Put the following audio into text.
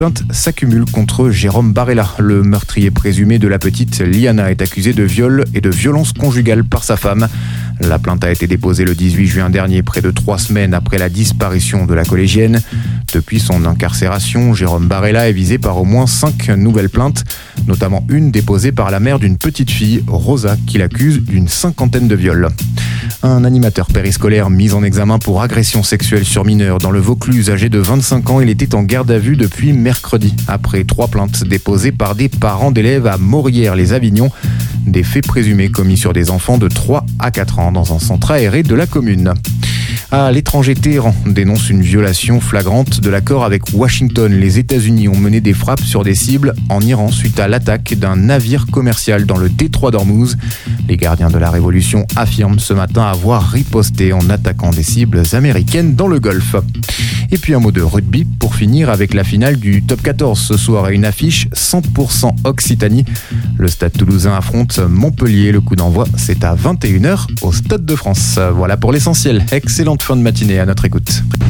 Plainte s'accumule contre Jérôme Barella. Le meurtrier présumé de la petite Liana est accusé de viol et de violence conjugale par sa femme. La plainte a été déposée le 18 juin dernier, près de 3 semaines après la disparition de la collégienne. Depuis son incarcération, Jérôme Barella est visé par au moins 5 nouvelles plaintes, notamment une déposée par la mère d'une petite fille, Rosa, qui l'accuse d'une 50aine de viols. Un animateur périscolaire mis en examen pour agression sexuelle sur mineur dans le Vaucluse, âgé de 25 ans, il était en garde à vue depuis mercredi, après 3 plaintes déposées par des parents d'élèves à Morières-les-Avignon, des faits présumés commis sur des enfants de 3 à 4 ans dans un centre aéré de la commune. À l'étranger, Téhéran dénonce une violation flagrante de l'accord avec Washington. Les États-Unis ont mené des frappes sur des cibles en Iran suite à l'attaque d'un navire commercial dans le détroit d'Ormuz. Les gardiens de la révolution affirment ce matin avoir riposté en attaquant des cibles américaines dans le Golfe. Et puis un mot de rugby pour finir avec la finale du Top 14 ce soir et une affiche 100% Occitanie. Le Stade Toulousain affronte Montpellier. Le coup d'envoi, c'est à 21h au Stade de France. Voilà pour l'essentiel. Excellente fin de matinée à notre écoute.